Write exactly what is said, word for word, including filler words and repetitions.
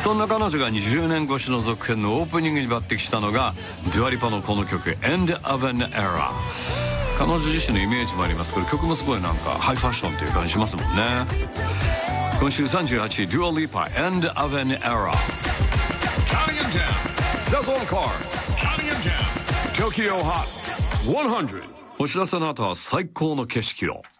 そんな彼女がにじゅうねん越しの続編のオープニングに抜擢したのがデュアリパのこの曲 End of an Era。 彼女自身のイメージもあります。これ曲もすごいなんかハイファッションという感じしますもんね。今週さんじゅうはちいデュアリパ End of an Era。 Counting it down Says on car Counting it down Tokyo Hot ひゃく。お知らせの後は最高の景色を。